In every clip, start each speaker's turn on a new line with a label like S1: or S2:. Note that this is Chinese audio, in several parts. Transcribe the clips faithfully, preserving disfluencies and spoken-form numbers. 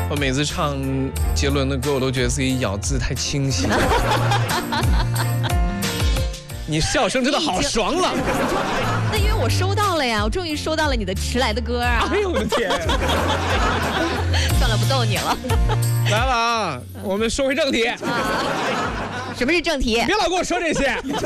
S1: 我每次唱杰伦的歌，我都觉得自己咬字太清晰了。你笑声真的好爽朗。
S2: 那因为我收到了呀，我终于收到了你的迟来的歌啊！
S1: 哎呦我的天！
S2: 算了，不逗你了。
S1: 来了啊，我们说回正题。啊、
S2: 什么是正题？
S1: 别老跟我说这些。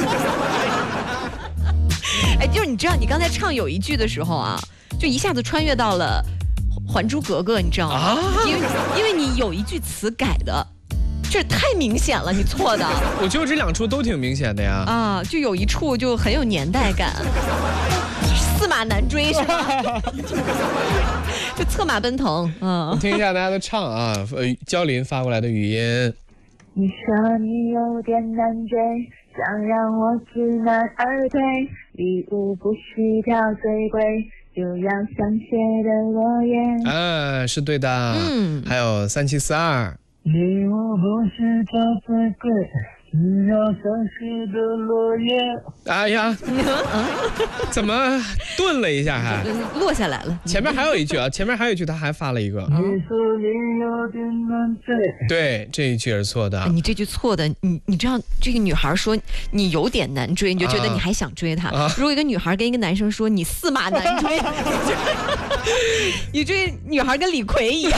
S2: 哎，就是你知道，你刚才唱有一句的时候啊，就一下子穿越到了《还珠格格》，你知道吗？啊、因为因为你有一句词改的。这太明显了，你错的。
S1: 我觉得这两处都挺明显的呀。
S2: 啊，就有一处就很有年代感，驷马难追是吧？就策马奔腾。嗯，
S1: 听一下大家的唱啊，呃，焦林发过来的语音。
S3: 你说你有点难追，想让我知难而退，礼物不需挑最贵，就要香榭的落叶。
S1: 啊，是对的。嗯，还有三七四二。
S3: 礼物不是挑最贵，只要香榭的落叶。
S1: 哎呀，怎么顿了一下还
S2: 落下来了？
S1: 前面还有一句啊，前面还有一句他还发了一个。
S3: 你说你有点难追。
S1: 对，这一句是错的。
S2: 你这句错的，你你知道这个女孩说你有点难追，你就觉得你还想追她。啊、如果一个女孩跟一个男生说你驷马难追，你这女孩跟李逵一样。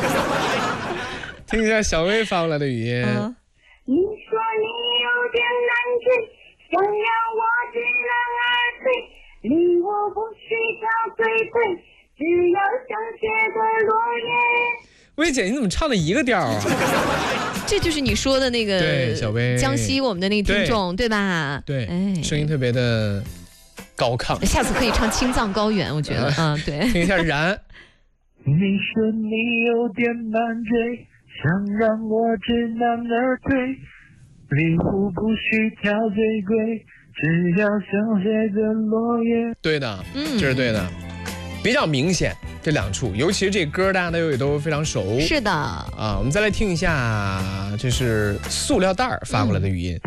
S1: 听一下小薇发过来的语音。
S3: 嗯、你说你有点难追，想让我知难而退，礼物不需挑最贵，只要香榭的落叶。
S1: 薇姐，你怎么唱的一个调啊？
S2: 这就是你说的那个
S1: 对小薇
S2: 江西我们的那个听众 对, 对吧？
S1: 对，哎，声音特别的高亢。
S2: 下次可以唱青藏高原，我觉得啊，对。
S1: 听一下然。
S3: 你说你有点难追。想让我知难而退，礼物不需挑最贵，只要香榭的落叶。
S1: 对的，嗯，这是对的，比较明显这两处，尤其是这歌大家都也都非常熟。
S2: 是的
S1: 啊，我们再来听一下，这是塑料袋发过来的语音。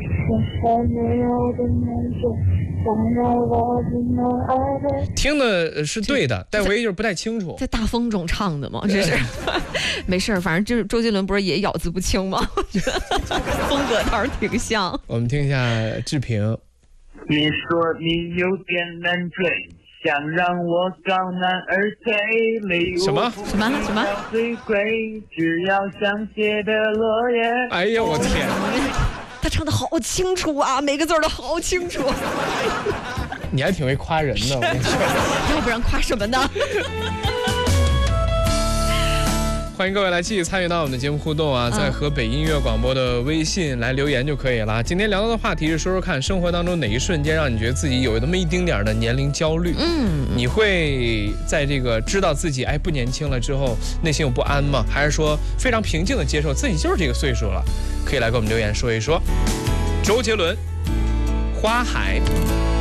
S1: 听的是对的，但唯一就是不太清楚。
S2: 在大风中唱的吗？这是没事，反正就是周杰伦不是也咬字不清吗？我觉得风格倒是挺像。
S1: 我们听一下志平。
S3: 你说你有点难追，想让我高难而退，礼物
S1: 什么
S2: 什么什么
S3: 最贵，只要香榭的落叶。
S1: 哎呀，我天！
S2: 他唱的好清楚啊，每个字都好清楚。
S1: 你还挺会夸人的，我跟你说。
S2: 要不然夸什么呢？
S1: 欢迎各位来继续参与到我们的节目互动啊，在河北音乐广播的微信来留言就可以了。今天聊到的话题是说说看，生活当中哪一瞬间让你觉得自己有那么一丁点的年龄焦虑？嗯，你会在这个知道自己哎不年轻了之后，内心有不安吗？还是说非常平静的接受自己就是这个岁数了？可以来给我们留言说一说。周杰伦，《花海》。